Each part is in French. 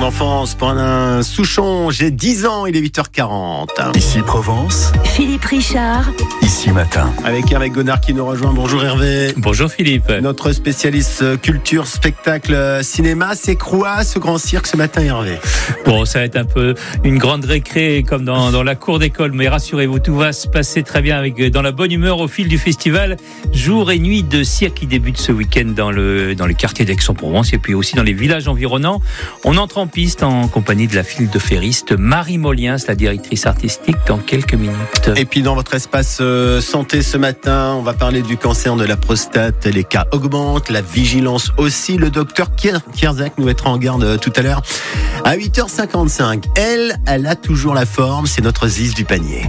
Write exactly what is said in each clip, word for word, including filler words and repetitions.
Mon enfance pour Alain Souchon, j'ai dix ans, il est huit heures quarante. Ici Provence, Philippe Richard. Ici Matin. Avec Hervé Gonard qui nous rejoint. Bonjour Hervé. Bonjour Philippe. Notre spécialiste culture, spectacle, cinéma, c'est quoi ce grand cirque ce matin Hervé? Bon, ça va être un peu une grande récré comme dans, dans la cour d'école, mais rassurez-vous, tout va se passer très bien avec dans la bonne humeur au fil du festival. Jour et nuit de cirque qui débute ce week-end dans le, dans les quartiers d'Aix-en-Provence et puis aussi dans les villages environnants. On entre en piste en compagnie de la file de ferriste Marie Moliens, la directrice artistique, dans quelques minutes. Et puis dans votre espace euh, santé ce matin, on va parler du cancer de la prostate. Les cas augmentent, la vigilance aussi. Le docteur Kierzak nous mettra en garde euh, tout à l'heure à huit heures cinquante-cinq. Elle, elle a toujours la forme, c'est notre Ziz du panier.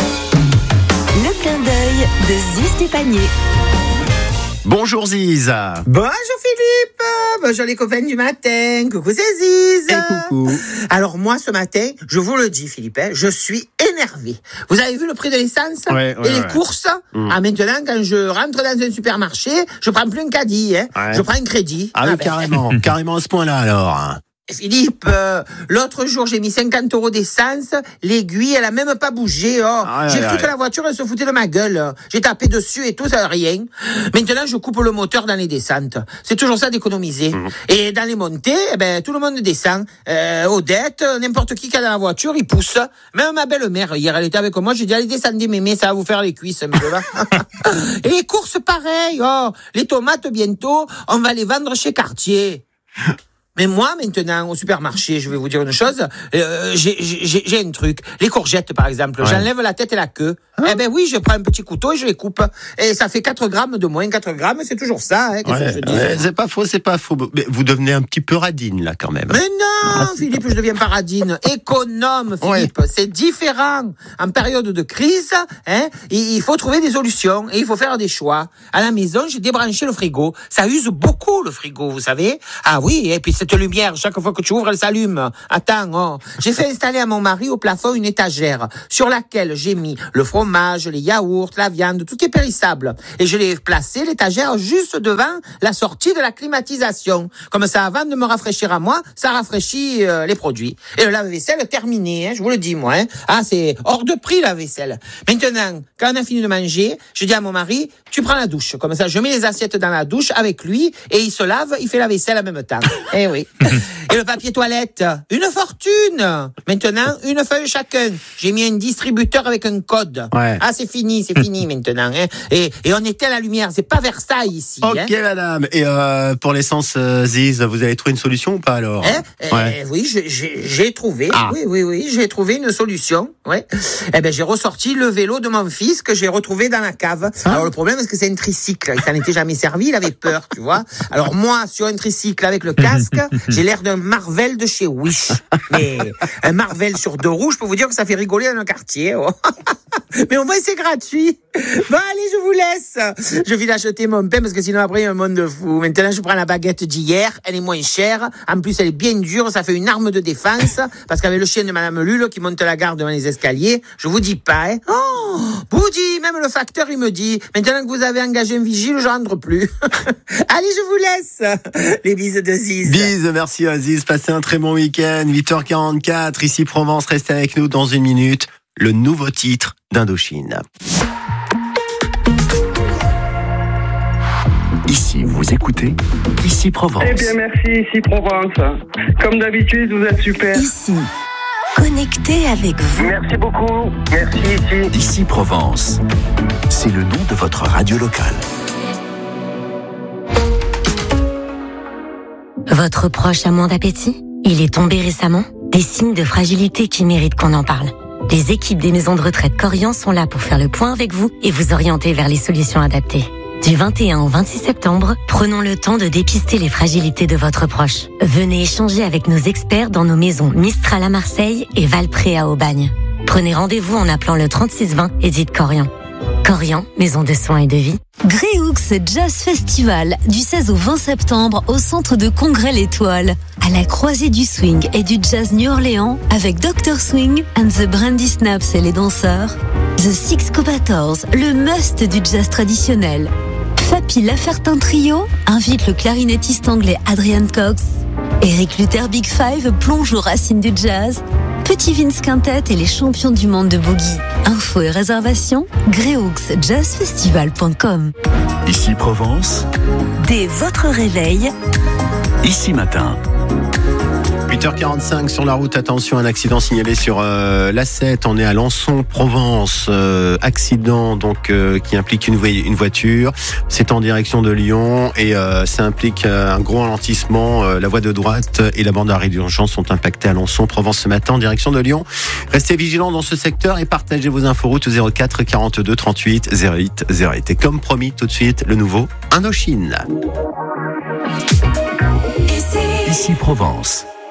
Le clin d'œil de Ziz du panier. Bonjour Ziz. Bonjour Philippe, bonjour les copains du matin, coucou c'est Ziz. Et coucou. Alors moi ce matin, je vous le dis Philippe, hein, je suis énervé. Vous avez vu le prix de l'essence ouais, ouais, et les ouais. courses mmh. Ah maintenant quand je rentre dans un supermarché, je prends plus un caddie, hein, ouais. je prends un crédit. Ah, ah oui ben, carrément, carrément à ce point-là alors. Philippe, euh, l'autre jour j'ai mis cinquante euros d'essence, l'aiguille elle a même pas bougé. Oh. Ah, j'ai cru que la voiture elle se foutait de ma gueule. J'ai tapé dessus et tout, ça n'a rien. Maintenant je coupe le moteur dans les descentes. C'est toujours ça d'économiser. Mmh. Et dans les montées, eh ben tout le monde descend. Euh, Odette, n'importe qui qui a dans la voiture, il pousse. Même ma belle-mère hier, elle était avec moi. J'ai dit allez descendez mémé, ça va vous faire les cuisses. Et les courses pareil. Oh, les tomates bientôt, on va les vendre chez Cartier. Mais moi, maintenant, au supermarché, je vais vous dire une chose, euh, j'ai, j'ai, j'ai un truc. Les courgettes, par exemple, ouais. j'enlève la tête et la queue. Hein? Eh ben oui, je prends un petit couteau et je les coupe. Et ça fait quatre grammes de moins. quatre grammes, c'est toujours ça. Hein, ouais, que je dis. Ouais, c'est pas faux, c'est pas faux. Mais vous devenez un petit peu radine, là, quand même. Mais non, ah, Philippe, je deviens pas radine. Économe, Philippe. Ouais. C'est différent. En période de crise, hein, il faut trouver des solutions et il faut faire des choix. À la maison, j'ai débranché le frigo. Ça use beaucoup, le frigo, vous savez. Ah oui, et puis cette lumière, chaque fois que tu ouvres, elle s'allume. Attends, oh. J'ai fait installer à mon mari au plafond une étagère sur laquelle j'ai mis le fromage, les yaourts, la viande, tout est périssable. Et je l'ai placé, l'étagère, juste devant la sortie de la climatisation. Comme ça, avant de me rafraîchir à moi, ça rafraîchit euh, les produits. Et le lave-vaisselle terminé, hein, je vous le dis, moi. Hein. Ah, c'est hors de prix, la vaisselle. Maintenant, quand on a fini de manger, je dis à mon mari, tu prends la douche. Comme ça, je mets les assiettes dans la douche avec lui et il se lave, il fait la vaisselle en même temps. Eh oui. Et le papier toilette, une fortune. Maintenant, une feuille chacun. J'ai mis un distributeur avec un code. Ouais. Ah, c'est fini, c'est fini maintenant. Hein. Et, et on éteint la lumière. C'est pas Versailles ici. Ok, hein. madame. Et euh, pour l'essence, euh, Ziz, vous avez trouvé une solution ou pas alors? Hein ouais. euh, Oui, j'ai, j'ai, j'ai trouvé. Ah. Oui, oui, oui, j'ai trouvé une solution. Ouais. Eh ben, j'ai ressorti le vélo de mon fils que j'ai retrouvé dans la cave. Ah. Alors le problème, c'est que c'est un tricycle. Il s'en était jamais servi. Il avait peur, tu vois. Alors moi, sur un tricycle avec le casque, j'ai l'air d'un Marvel de chez Wish. Mais un Marvel sur deux roues, je peux vous dire que ça fait rigoler dans un quartier. Oh. Mais au moins, c'est gratuit. Bon, allez, je vous laisse. Je vais acheter mon pain parce que sinon, après, il y a un monde de fou. Maintenant, je prends la baguette d'hier. Elle est moins chère. En plus, elle est bien dure. Ça fait une arme de défense. Parce qu'avec le chien de Madame Lule qui monte la garde devant les escaliers, je vous dis pas, hein. Oh, vous dis, même le facteur, il me dit, maintenant que vous avez engagé un vigile, je rentre plus. Allez, je vous laisse. Les bises de Ziz. Bises, merci Aziz. Passez un très bon week-end. huit heures quarante-quatre, ici Provence. Restez avec nous dans une minute. Le nouveau titre d'Indochine. Ici, vous écoutez Ici Provence. Eh bien, merci, Ici Provence. Comme d'habitude, vous êtes super. Ici, connecté avec vous. Merci beaucoup. Merci, Ici. Ici Provence. C'est le nom de votre radio locale. Votre proche a moins d'appétit? Il est tombé récemment? Des signes de fragilité qui méritent qu'on en parle. Les équipes des maisons de retraite Corian sont là pour faire le point avec vous et vous orienter vers les solutions adaptées. Du vingt et un au vingt-six septembre, prenons le temps de dépister les fragilités de votre proche. Venez échanger avec nos experts dans nos maisons Mistral à Marseille et Valpré à Aubagne. Prenez rendez-vous en appelant le trente-six vingt et dites Corian. Corian, maison de soins et de vie. Gréoux Jazz Festival, du seize au vingt septembre au centre de congrès L'Étoile. À la croisée du swing et du jazz New Orleans avec docteur Swing and the Brandy Snaps et les danseurs. The Six Cobators, le must du jazz traditionnel. Fapi Lafertin Trio invite le clarinettiste anglais Adrian Cox. Eric Luther Big Five plonge aux racines du jazz. Petit Vince Quintet et les champions du monde de boogie. Infos et réservations, greux jazz festival point com. Ici Provence, Dès votre réveil, ici Matin. huit heures quarante-cinq sur la route, attention, un accident signalé sur euh, l'A sept, on est à Lançon, Provence, euh, accident donc euh, qui implique une, vo- une voiture, c'est en direction de Lyon et euh, ça implique euh, un gros ralentissement, euh, la voie de droite et la bande d'arrêt d'urgence sont impactées à Lançon, Provence ce matin en direction de Lyon. Restez vigilants dans ce secteur et partagez vos inforoutes au zéro quatre quarante-deux trente-huit zéro huit zéro huit. Et comme promis, tout de suite, le nouveau Indochine. Ici Provence.